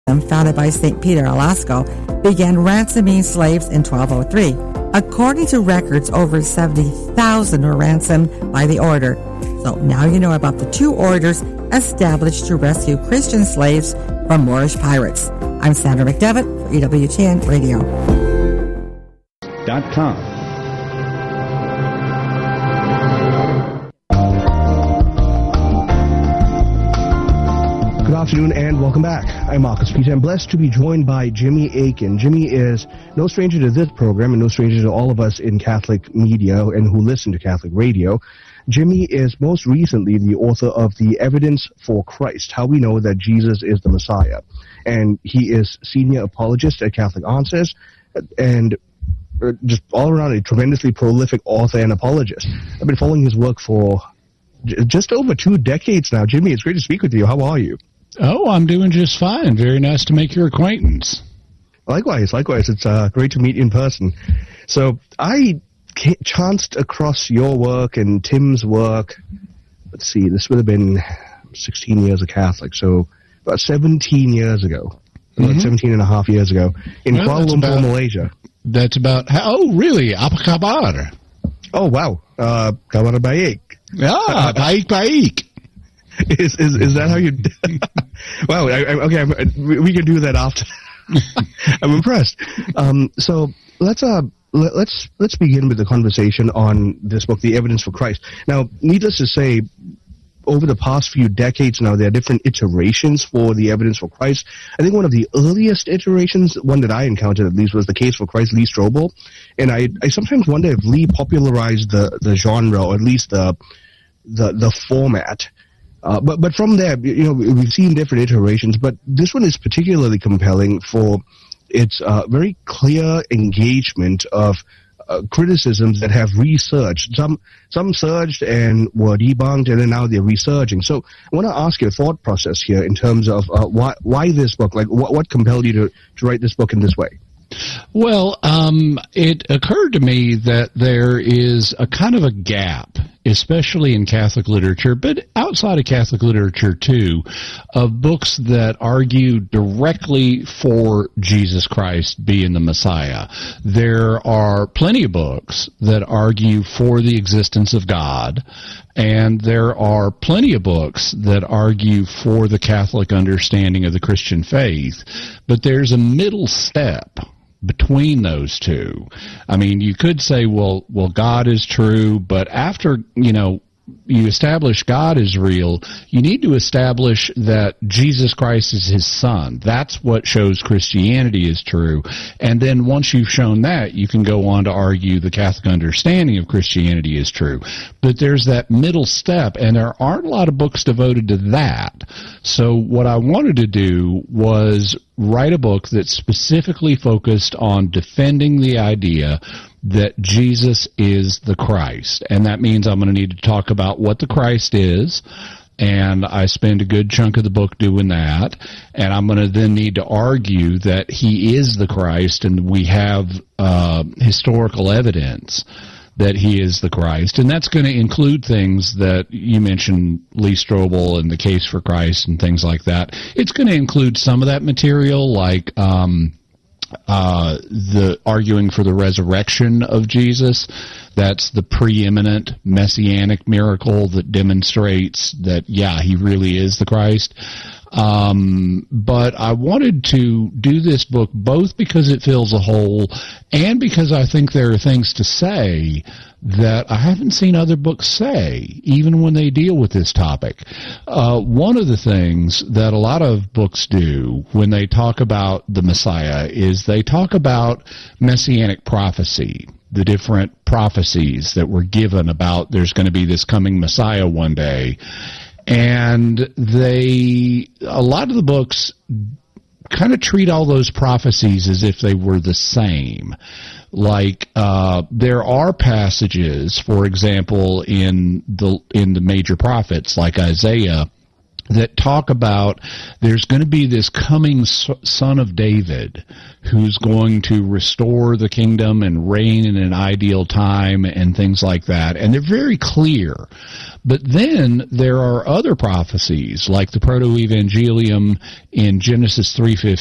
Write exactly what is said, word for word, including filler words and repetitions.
founded by Saint Peter Alasco, began ransoming slaves in twelve oh three. According to records, over seventy thousand were ransomed by the order. So now you know about the two orders established to rescue Christian slaves from Moorish pirates. I'm Sandra McDevitt for E W T N Radio. Dot com. Good afternoon and welcome back. I'm Marcus Peter. I'm blessed to be joined by Jimmy Akin. Jimmy is no stranger to this program and no stranger to all of us in Catholic media and who listen to Catholic radio. Jimmy is most recently the author of The Evidence for Christ, How We Know That Jesus is the Messiah. And he is senior apologist at Catholic Answers and just all around a tremendously prolific author and apologist. I've been following his work for just over two decades now. Jimmy, it's great to speak with you. How are you? Oh, I'm doing just fine. Very nice to make your acquaintance. Likewise, likewise. It's uh, great to meet you in person. So I chanced across your work and Tim's work. Let's see, this would have been sixteen years of Catholic, so about seventeen years ago, mm-hmm. about seventeen and a half years ago, in well, Kuala Lumpur, about, Malaysia. That's about, how, oh, really? Apa kabar? Oh, wow. Uh, kabar baik. Ah, baik, baik. Is, is is that how you? Wow. I, I, okay, I'm, we can do that after. I'm impressed. Um, so let's uh let, let's let's begin with the conversation on this book, The Evidence for Christ. Now, needless to say, over the past few decades now, there are different iterations for The Evidence for Christ. I think one of the earliest iterations, one that I encountered at least, was The Case for Christ, Lee Strobel. And I I sometimes wonder if Lee popularized the the genre, or at least the the the format. Uh, but but from there, you know, we've seen different iterations, but this one is particularly compelling for its uh, very clear engagement of uh, criticisms that have resurged. Some some surged and were debunked, and then now they're resurging. So I want to ask your thought process here in terms of uh, why why this book, like what, what compelled you to, to write this book in this way? Well, um, it occurred to me that there is a kind of a gap, especially in Catholic literature, but outside of Catholic literature too, of books that argue directly for Jesus Christ being the Messiah. There are plenty of books that argue for the existence of God, and there are plenty of books that argue for the Catholic understanding of the Christian faith, but there's a middle step between those two. I mean, you could say, well, well, God is true, but after, you know, you establish God is real, you need to establish that Jesus Christ is his son. That's what shows Christianity is true. And then once you've shown that, you can go on to argue the Catholic understanding of Christianity is true. But there's that middle step, and there aren't a lot of books devoted to that. So what I wanted to do was write a book that specifically focused on defending the idea that Jesus is the Christ. And that means I'm going to need to talk about what the Christ is, and I spend a good chunk of the book doing that. And I'm going to then need to argue that he is the Christ, and we have uh, historical evidence that he is the Christ. And that's going to include things that you mentioned, Lee Strobel and The Case for Christ and things like that. It's going to include some of that material, like um Uh, the arguing for the resurrection of Jesus. That's the preeminent messianic miracle that demonstrates that, yeah, he really is the Christ. Um, but I wanted to do this book both because it fills a hole and because I think there are things to say that I haven't seen other books say, even when they deal with this topic. Uh, one of the things that a lot of books do when they talk about the Messiah is they talk about messianic prophecy, the different prophecies that were given about there's going to be this coming Messiah one day. And they, a lot of the books kind of treat all those prophecies as if they were the same. Like, uh, there are passages, for example, in the, in the major prophets, like Isaiah, that talk about there's going to be this coming son of David who's going to restore the kingdom and reign in an ideal time and things like that. And they're very clear. But then there are other prophecies, like the Proto-Evangelium in Genesis three fifteen.